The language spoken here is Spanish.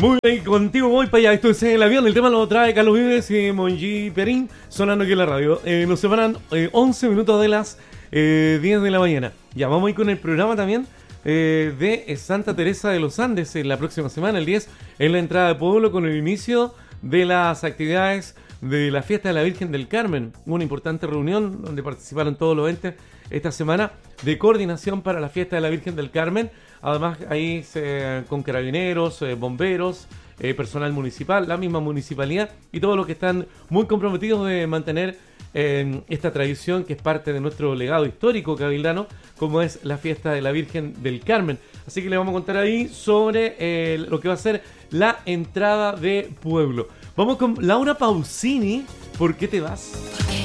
Muy bien, contigo voy para allá. Esto es El Avión. El tema lo trae Carlos Vives y Monji Perín, sonando aquí en la radio. Nos separan 11 minutos de las 10 de la mañana. Ya vamos a ir con el programa también de Santa Teresa de los Andes en la próxima semana, el 10, en la entrada de pueblo, con el inicio de las actividades de la fiesta de la Virgen del Carmen. Una importante reunión donde participaron todos los entes esta semana de coordinación para la fiesta de la Virgen del Carmen. Además, ahí con carabineros, bomberos, personal municipal, la misma municipalidad y todos los que están muy comprometidos de mantener esta tradición que es parte de nuestro legado histórico cabildano, como es la fiesta de la Virgen del Carmen. Así que le vamos a contar ahí sobre lo que va a ser la entrada de pueblo. Vamos con Laura Pausini. ¿Por qué te vas?